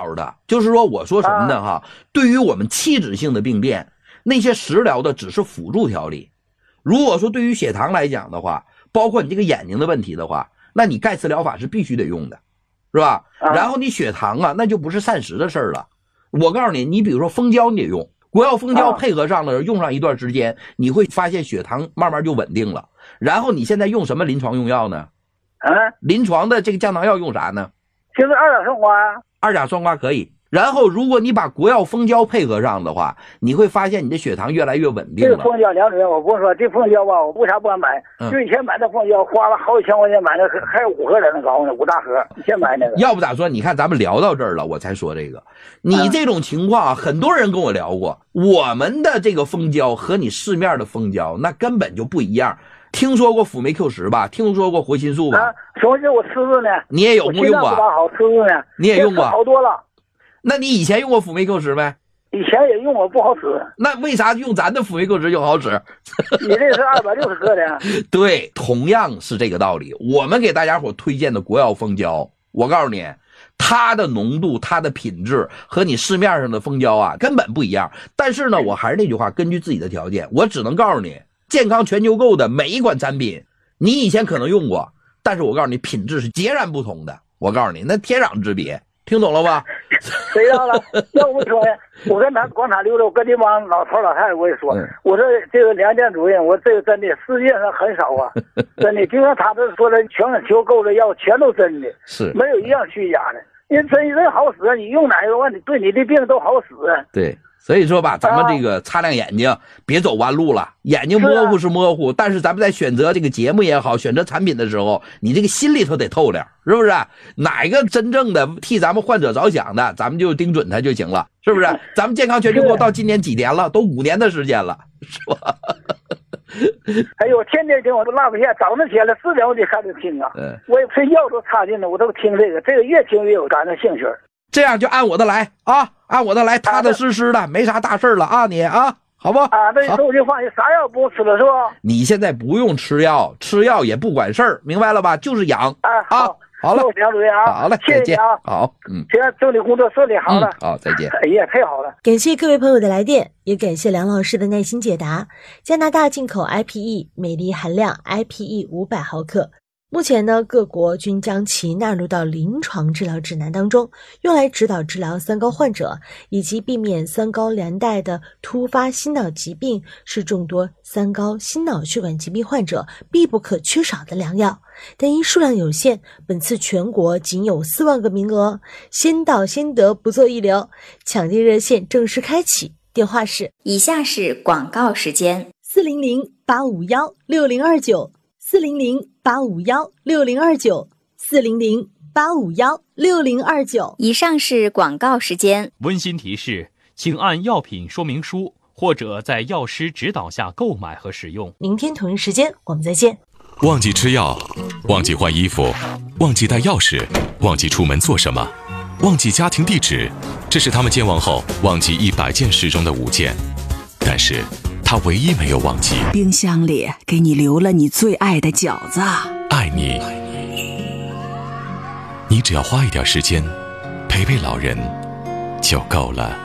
疗的，就是说我说什么呢哈？对于我们器质性的病变，那些食疗的只是辅助调理。如果说对于血糖来讲的话，包括你这个眼睛的问题的话，那你钙磁疗法是必须得用的，是吧？然后你血糖啊，那就不是膳食的事儿了。我告诉你，你比如说蜂胶你得用，国药蜂胶配合上了，用上一段时间，你会发现血糖慢慢就稳定了。然后你现在用什么临床用药呢？临床的这个降糖药用啥呢？ 就是二甲双胍。 二甲双胍可以。然后如果你把国药蜂胶配合上的话，你会发现你的血糖越来越稳定了。 这个蜂胶梁主任，我跟你说，这蜂胶吧，我为啥不敢买？就以前买的蜂胶花了好几千块钱买的，还有5盒在那高呢，5大盒，以前买那个。 要不咋说，你看咱们聊到这儿了，我才说这个。你这种情况，很多人跟我聊过，我们的这个蜂胶和你市面的蜂胶那根本就不一样。听说过辅酶 Q10吧？听说过活心素吧？ 什么我吃着呢？ 你也有用过？ 好吃着呢。 你也用过？ 好多了。 那你以前用过辅酶 Q10没？ 以前也用过，不好使。 那为啥用咱的辅酶 Q10就好使？ 你这是260克的。 对，同样是这个道理。我们给大家伙推荐的国药蜂胶，我告诉你，它的浓度、它的品质和你市面上的蜂胶啊根本不一样。但是呢，我还是那句话，根据自己的条件，我只能告诉你，健康全球购的每一款产品，你以前可能用过，但是我告诉你，品质是截然不同的。我告诉你，那天壤之别。听懂了吧？ 谁道了？要不说呀，我跟咱广场溜达，我跟这帮老头老太太我也说，我说这个梁建主任，我这个真的世界上很少啊，真的，就像他这说的，全球购的药全都真的， 是没有一样虚假的，因为真好使，你用哪个完，你对你的病都好使。 对。所以说吧，咱们这个擦亮眼睛，别走弯路了。眼睛模糊是模糊，但是咱们在选择这个节目也好，选择产品的时候，你这个心里头得透亮，是不是？哪个真正的替咱们患者着想的，咱们就盯准他就行了，是不是？咱们健康全球购到今年几年了？都5年的时间了，是吧？ 哎呦，天天听我都落不下，早上起来4点我就开始听啊。我也睡觉都插进了，我都听这个越听越有感的兴趣。 这样就按我的来啊，按我的来，踏踏实实的，没啥大事了啊，你啊，好不？ 那我就放心，啥药不用吃了是吧？ 你现在不用吃药，吃药也不管事儿，明白了吧？就是养好了， 梁主任啊， 好了， 谢谢你啊， 好， 行，祝你工作顺利，好了， 好，再见。 哎呀，太好了！ 感谢各位朋友的来电，也感谢梁老师的耐心解答。加拿大进口 IPE 镁离含量 IPE 500毫克。目前呢，各国均将其纳入到临床治疗指南当中，用来指导治疗三高患者，以及避免三高连带的突发心脑疾病，是众多三高心脑血管疾病患者必不可缺少的良药。但因数量有限，本次全国仅有4万个名额，先到先得，不做一流。抢订热线正式开启，电话是： 以下是广告时间 400-851-6029。400-851-6029 400-851-6029。 以上是广告时间。 温馨提示，请按药品说明书或者在药师指导下购买和使用。 明天同一时间我们再见。 忘记吃药，忘记换衣服，忘记带钥匙，忘记出门做什么，忘记家庭地址，这是他们健忘后忘记100件事中的5件。但是他唯一没有忘记， 冰箱里给你留了你最爱的饺子。 爱你，你只要花一点时间陪陪老人就够了。